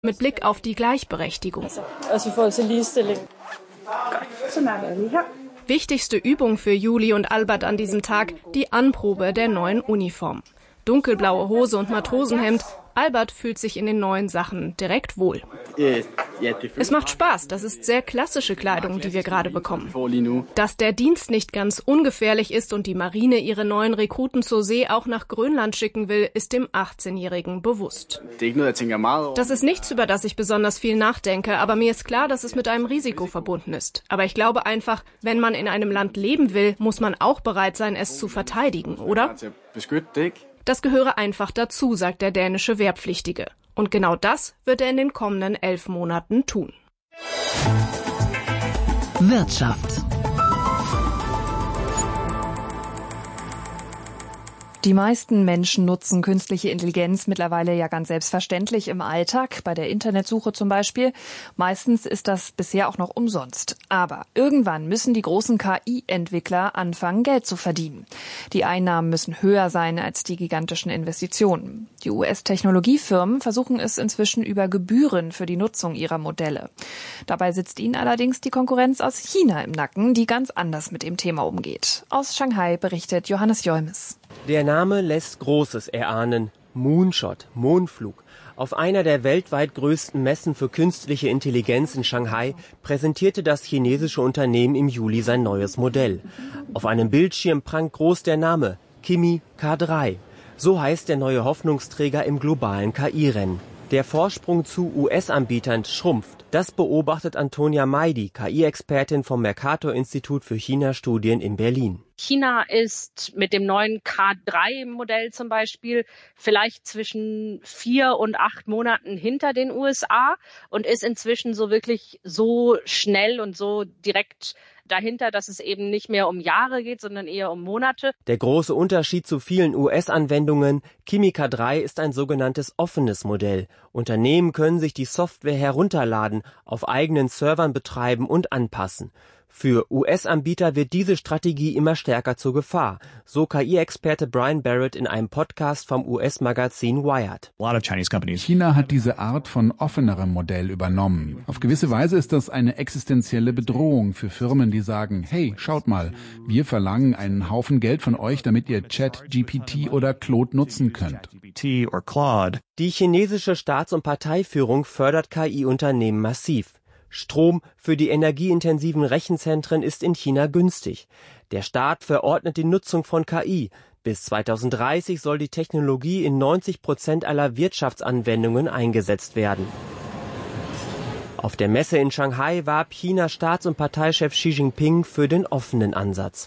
mit Blick auf die Gleichberechtigung. Wichtigste Übung für Juli und Albert an diesem Tag, die Anprobe der neuen Uniform. Dunkelblaue Hose und Matrosenhemd. Albert fühlt sich in den neuen Sachen direkt wohl. Es macht Spaß, das ist sehr klassische Kleidung, die wir gerade bekommen. Dass der Dienst nicht ganz ungefährlich ist und die Marine ihre neuen Rekruten zur See auch nach Grönland schicken will, ist dem 18-Jährigen bewusst. Das ist nichts, über das ich besonders viel nachdenke, aber mir ist klar, dass es mit einem Risiko verbunden ist. Aber ich glaube einfach, wenn man in einem Land leben will, muss man auch bereit sein, es zu verteidigen, oder? Das gehöre einfach dazu, sagt der dänische Wehrpflichtige. Und genau das wird er in den kommenden 11 Monaten tun. Wirtschaft. Die meisten Menschen nutzen künstliche Intelligenz mittlerweile ja ganz selbstverständlich im Alltag, bei der Internetsuche zum Beispiel. Meistens ist das bisher auch noch umsonst. Aber irgendwann müssen die großen KI-Entwickler anfangen, Geld zu verdienen. Die Einnahmen müssen höher sein als die gigantischen Investitionen. Die US-Technologiefirmen versuchen es inzwischen über Gebühren für die Nutzung ihrer Modelle. Dabei sitzt ihnen allerdings die Konkurrenz aus China im Nacken, die ganz anders mit dem Thema umgeht. Aus Shanghai berichtet Johannes Jolmes. Der Name lässt Großes erahnen. Moonshot, Mondflug. Auf einer der weltweit größten Messen für künstliche Intelligenz in Shanghai präsentierte das chinesische Unternehmen im Juli sein neues Modell. Auf einem Bildschirm prangt groß der Name Kimi K3. So heißt der neue Hoffnungsträger im globalen KI-Rennen. Der Vorsprung zu US-Anbietern schrumpft. Das beobachtet Antonia Maidi, KI-Expertin vom Mercator-Institut für China-Studien in Berlin. China ist mit dem neuen K3-Modell zum Beispiel vielleicht zwischen 4 und 8 Monaten hinter den USA und ist inzwischen so wirklich so schnell und so direkt dahinter, dass es eben nicht mehr um Jahre geht, sondern eher um Monate. Der große Unterschied zu vielen US-Anwendungen: Kimi K3 ist ein sogenanntes offenes Modell. Unternehmen können sich die Software herunterladen, auf eigenen Servern betreiben und anpassen. Für US-Anbieter wird diese Strategie immer stärker zur Gefahr, so KI-Experte Brian Barrett in einem Podcast vom US-Magazin Wired. China hat diese Art von offenerem Modell übernommen. Auf gewisse Weise ist das eine existenzielle Bedrohung für Firmen, die sagen, hey, schaut mal, wir verlangen einen Haufen Geld von euch, damit ihr ChatGPT oder Claude nutzen könnt. Die chinesische Staats- und Parteiführung fördert KI-Unternehmen massiv. Strom für die energieintensiven Rechenzentren ist in China günstig. Der Staat verordnet die Nutzung von KI. Bis 2030 soll die Technologie in 90% aller Wirtschaftsanwendungen eingesetzt werden. Auf der Messe in Shanghai warb Chinas Staats- und Parteichef Xi Jinping für den offenen Ansatz.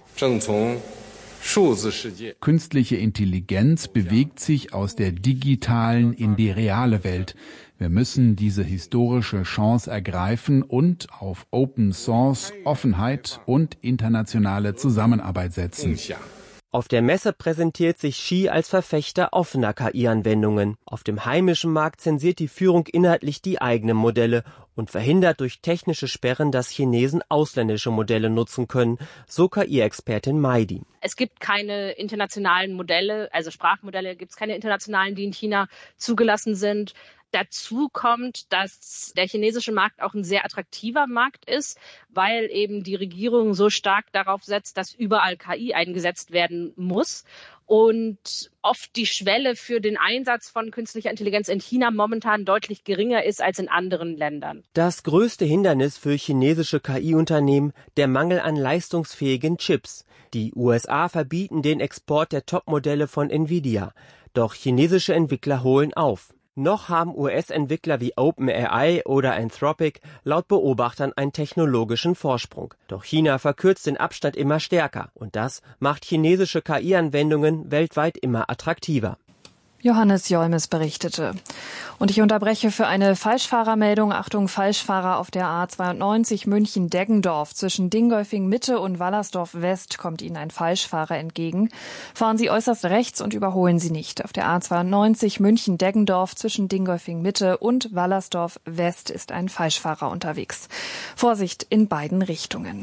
Künstliche Intelligenz bewegt sich aus der digitalen in die reale Welt. Wir müssen diese historische Chance ergreifen und auf Open Source, Offenheit und internationale Zusammenarbeit setzen. Auf der Messe präsentiert sich Xi als Verfechter offener KI-Anwendungen. Auf dem heimischen Markt zensiert die Führung inhaltlich die eigenen Modelle und verhindert durch technische Sperren, dass Chinesen ausländische Modelle nutzen können, so KI-Expertin Maidi. Es gibt keine internationalen Modelle, also Sprachmodelle gibt es keine internationalen, die in China zugelassen sind. Dazu kommt, dass der chinesische Markt auch ein sehr attraktiver Markt ist, weil eben die Regierung so stark darauf setzt, dass überall KI eingesetzt werden muss und oft die Schwelle für den Einsatz von künstlicher Intelligenz in China momentan deutlich geringer ist als in anderen Ländern. Das größte Hindernis für chinesische KI-Unternehmen: der Mangel an leistungsfähigen Chips. Die USA verbieten den Export der Topmodelle von Nvidia. Doch chinesische Entwickler holen auf. Noch haben US-Entwickler wie OpenAI oder Anthropic laut Beobachtern einen technologischen Vorsprung. Doch China verkürzt den Abstand immer stärker und das macht chinesische KI-Anwendungen weltweit immer attraktiver. Johannes Jolmes berichtete. Und ich unterbreche für eine Falschfahrermeldung. Achtung, Falschfahrer auf der A92 München-Deggendorf. Zwischen Dingolfing-Mitte und Wallersdorf-West kommt Ihnen ein Falschfahrer entgegen. Fahren Sie äußerst rechts und überholen Sie nicht. Auf der A92 München-Deggendorf zwischen Dingolfing-Mitte und Wallersdorf-West ist ein Falschfahrer unterwegs. Vorsicht in beiden Richtungen.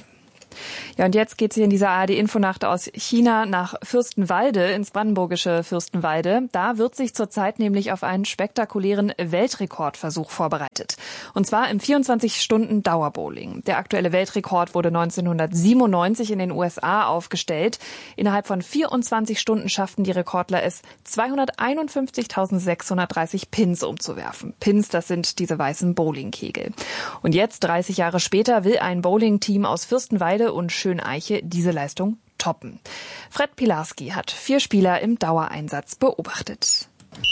Ja, und jetzt geht's hier in dieser ARD-Infonacht aus China nach Fürstenwalde, ins brandenburgische Fürstenwalde. Da wird sich zurzeit nämlich auf einen spektakulären Weltrekordversuch vorbereitet. Und zwar im 24-Stunden-Dauerbowling. Der aktuelle Weltrekord wurde 1997 in den USA aufgestellt. Innerhalb von 24 Stunden schafften die Rekordler es, 251.630 Pins umzuwerfen. Pins, das sind diese weißen Bowlingkegel. Und jetzt, 30 Jahre später, will ein Bowling-Team aus Fürstenwalde und Schöneiche diese Leistung toppen. Fred Pilarski hat 4 Spieler im Dauereinsatz beobachtet.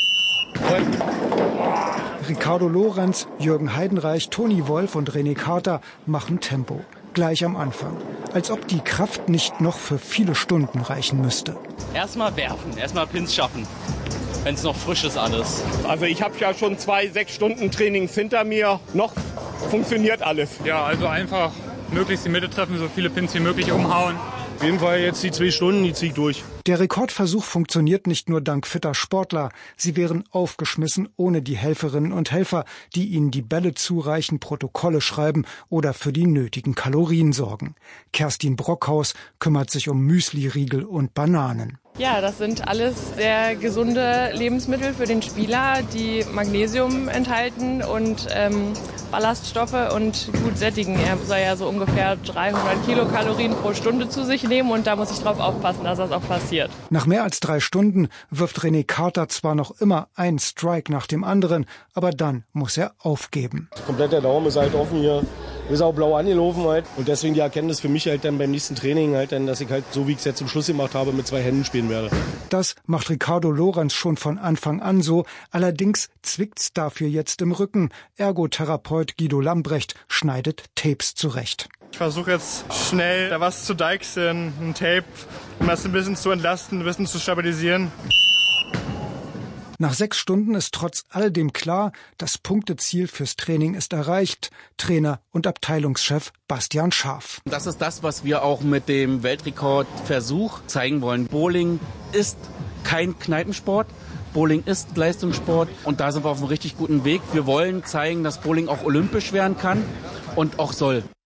Ricardo Lorenz, Jürgen Heidenreich, Toni Wolf und René Carter machen Tempo. Gleich am Anfang. Als ob die Kraft nicht noch für viele Stunden reichen müsste. Erstmal werfen, erstmal Pins schaffen, wenn es noch frisch ist alles. Also ich habe ja schon 2 6-Stunden-Trainings hinter mir. Noch funktioniert alles. Ja, also einfach möglichst die Mitte treffen, so viele Pins wie möglich umhauen. Auf jeden Fall jetzt die 2 Stunden, die ziehe ich durch. Der Rekordversuch funktioniert nicht nur dank fitter Sportler. Sie wären aufgeschmissen ohne die Helferinnen und Helfer, die ihnen die Bälle zureichen, Protokolle schreiben oder für die nötigen Kalorien sorgen. Kerstin Brockhaus kümmert sich um Müsli-Riegel und Bananen. Ja, das sind alles sehr gesunde Lebensmittel für den Spieler, die Magnesium enthalten und Ballaststoffe und gut sättigen. Er soll ja so ungefähr 300 Kilokalorien pro Stunde zu sich nehmen und da muss ich drauf aufpassen, dass das auch passiert. Nach mehr als 3 Stunden wirft René Carter zwar noch immer einen Strike nach dem anderen, aber dann muss er aufgeben. Komplett der Daumen ist halt offen hier. Ist auch blau angelaufen halt. Und deswegen die Erkenntnis für mich halt dann beim nächsten Training halt dann, dass ich halt, so wie ich es jetzt zum Schluss gemacht habe, mit 2 Händen spielen werde. Das macht Ricardo Lorenz schon von Anfang an so. Allerdings zwickt's dafür jetzt im Rücken. Ergotherapeut Guido Lambrecht schneidet Tapes zurecht. Ich versuche jetzt schnell da was zu deichseln, ein Tape, um das ein bisschen zu entlasten, ein bisschen zu stabilisieren. Nach 6 Stunden ist trotz alledem klar, das Punkteziel fürs Training ist erreicht. Trainer und Abteilungschef Bastian Scharf. Das ist das, was wir auch mit dem Weltrekordversuch zeigen wollen. Bowling ist kein Kneipensport. Bowling ist Leistungssport und da sind wir auf einem richtig guten Weg. Wir wollen zeigen, dass Bowling auch olympisch werden kann und auch soll.